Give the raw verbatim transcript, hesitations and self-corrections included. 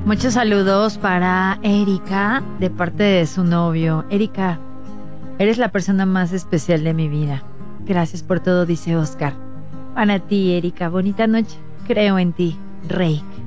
Muchos saludos para Erika de parte de su novio. Erika, eres la persona más especial de mi vida. Gracias por todo, dice Oscar. Para ti, Erika, bonita noche. Creo en ti, Reik.